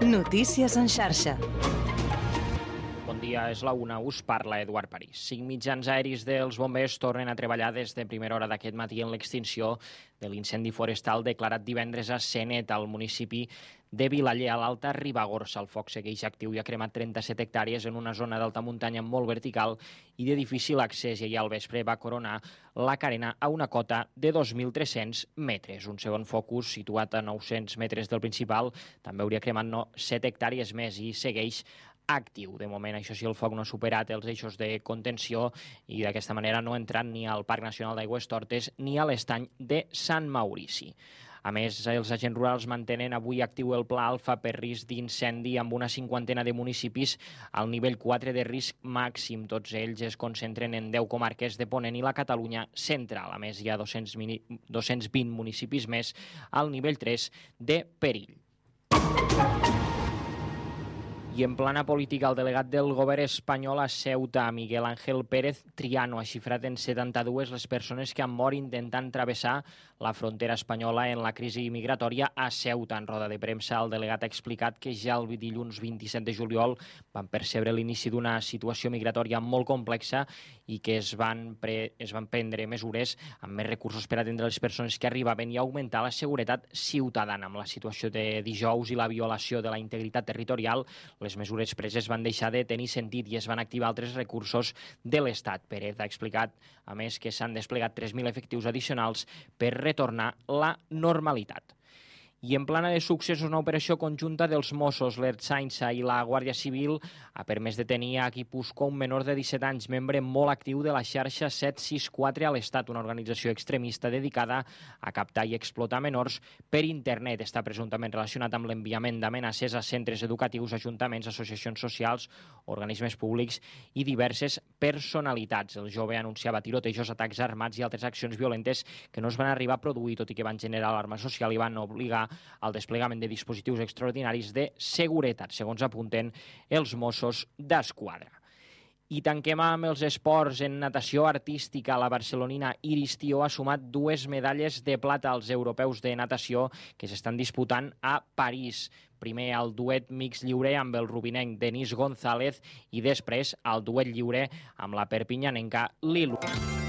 Notícies en xarxa. Bon dia, és la una, us parla Eduard París. 5 mitjans aeris dels bombers tornen a treballar des de primera hora d'aquest matí en l'extinció de l'incendi forestal declarat divendres a Senet, al municipi de Vilaller, a l'Alta Ribagorça. El foc segueix actiu i ha cremat 37 hectàrees en una zona d'alta muntanya molt vertical i de difícil accés, i ahir al vespre va coronar la carena a una cota de 2.300 metres. Un segon focus, situat a 900 metres del principal, també hauria cremat 7 hectàrees més i segueix actiu. De moment, això sí, el foc no ha superat els eixos de contenció i d'aquesta manera no ha entrat ni al Parc Nacional d'Aigües Tortes ni a l'estany de Sant Maurici. A més, els agents rurals mantenen avui actiu el pla alfa per risc d'incendi amb una 50ena de municipis al nivell 4 de risc màxim. Tots ells es concentren en 10 comarques de Ponent i la Catalunya central. A més, hi ha 220 municipis més al nivell 3 de perill. I en plana política, el delegat del govern espanyol a Ceuta, Miguel Ángel Pérez Triano, ha xifrat en 72 les persones que han mort intentant travessar la frontera espanyola en la crisi migratòria a Ceuta. En roda de premsa, el delegat ha explicat que ja el dilluns 27 de juliol van percebre l'inici d'una situació migratòria molt complexa i que es van prendre mesures amb més recursos per atendre les persones que arribaven i augmentar la seguretat ciutadana. Amb la situació de dijous i la violació de la integritat territorial, les mesures preses van deixar de tenir sentit i es van activar altres recursos de l'Estat. Pérez ha explicat, a més, que s'han desplegat 3.000 efectius addicionals per retornar la normalitat. I en plana de successos, una operació conjunta dels Mossos, l'Ertzaintza i la Guàrdia Civil ha permès detenir a Guipúscoa un menor de 17 anys, membre molt actiu de la xarxa 764 a l'Estat, una organització extremista dedicada a captar i explotar menors per internet. Està presumptament relacionat amb l'enviament d'amenaces a centres educatius, ajuntaments, associacions socials, organismes públics i diverses personalitats. El jove anunciava tirotejos, atacs armats i altres accions violentes que no es van arribar a produir, tot i que van generar alarma social i van obligar al desplegament de dispositius extraordinaris de seguretat, segons apunten els Mossos d'Esquadra. I tanquem amb els esports. En natació artística, la barcelonina Iris Tió ha sumat 2 medalles de plata als europeus de natació que s'estan disputant a París. Primer el duet mix lliure amb el rubinenc Denis González i després el duet lliure amb la perpinyanenca Lilu.